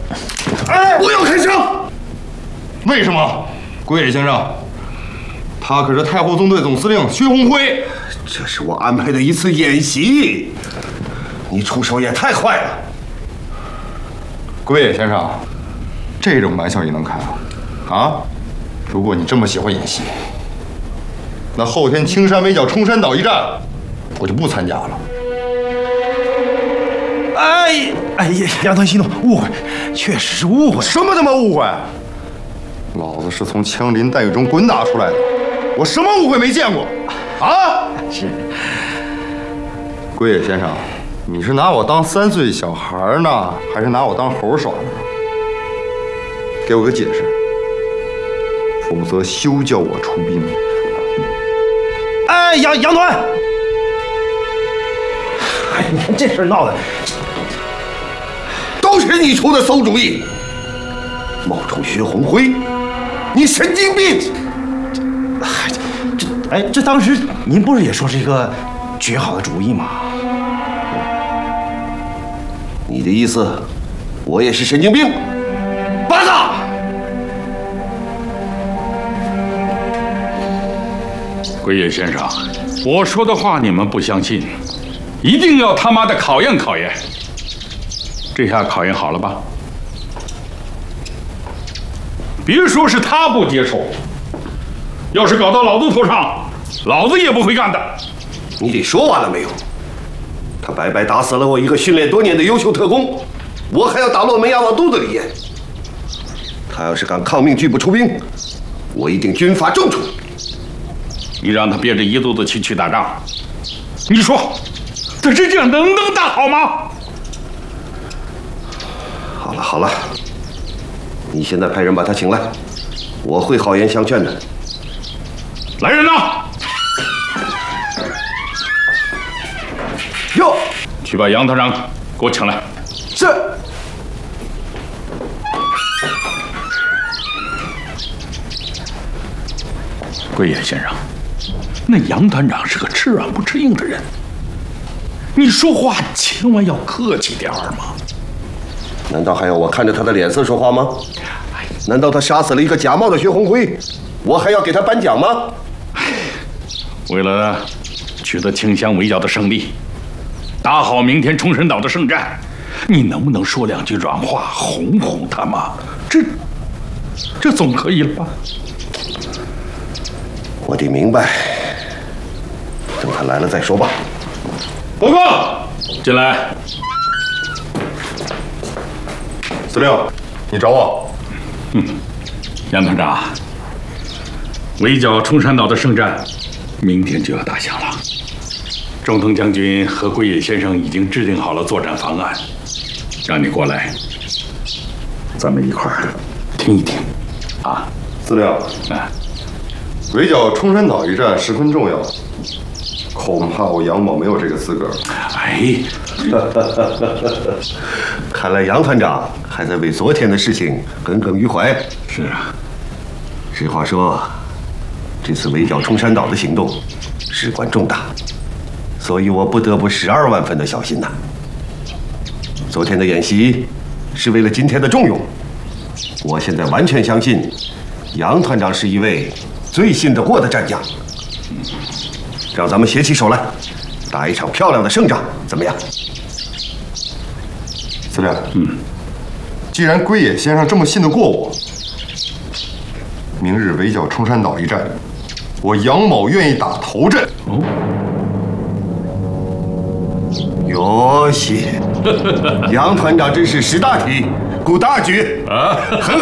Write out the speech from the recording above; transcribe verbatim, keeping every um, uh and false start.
哎，不要开枪！ 为什么？龟野先生，他可是太后纵队总司令薛鸿辉。 这是我安排的一次演习，你出手也太快了。 龟野先生，这种玩笑也能开啊？啊？如果你这么喜欢演戏，那后天青山围剿冲山岛一战，我就不参加了。 哎哎呀，杨团息怒，误会，确实是误会。 什么他妈误会？老子是从枪林弹雨中滚打出来的，我什么误会没见过？啊？ 是。 龟野先生，你是拿我当三岁小孩呢，还是拿我当猴耍呢？给我个解释，否则休叫我出兵。 哎，杨杨团，哎，你看这事闹的， 都是你出的馊主意，冒充薛鸿辉，你神经病！ 哎，这哎，这当时您不是也说是一个绝好的主意吗？ 你的意思，我也是神经病？八子！ 龟野先生，我说的话你们不相信，一定要他妈的考验考验。这下考验好了吧？别说是他不接受，要是搞到老子头上，老子也不会干的。 你得说完了没有？他白白打死了我一个训练多年的优秀特工，我还要打落门牙往肚子里咽。他要是敢抗命拒不出兵，我一定军法重处。 你让他憋着一肚子气去打仗，你说他这仗能能打好吗？ 好了好了，你现在派人把他请来，我会好言相劝的。 来人呐！ 哟， 去把杨团长给我请来。 是。 龟野先生，那杨团长是个吃软不吃硬的人，你说话千万要客气点儿嘛。 难道还要我看着他的脸色说话吗？难道他杀死了一个假冒的薛鸿辉，我还要给他颁奖吗？ 为了取得清乡围剿的胜利，打好明天冲绳岛的胜战，你能不能说两句软话哄哄他嘛？这这总可以了吧？ 我得明白，等他来了再说吧。 报告，进来。 司令，你找我。 嗯，杨团长，围剿冲山岛的胜战，明天就要打响了。中藤将军和龟野先生已经制定好了作战方案，让你过来，咱们一块儿听一听。啊， 司令， 啊， 围剿冲山岛一战十分重要，恐怕我杨某没有这个资格。 哎， 看来杨团长还在为昨天的事情耿耿于怀。 是啊， 实话说，这次围剿冲山岛的行动事关重大，所以我不得不十二万分的小心呐。昨天的演习是为了今天的重用，我现在完全相信杨团长是一位最信得过的战将。让咱们携起手来，打一场漂亮的胜仗，怎么样？ 司令，嗯，既然龟野先生这么信得过我，明日围剿冲山岛一战，我杨某愿意打头阵。 哦， 哟西，杨团长真是识大体，顾大局啊，很好。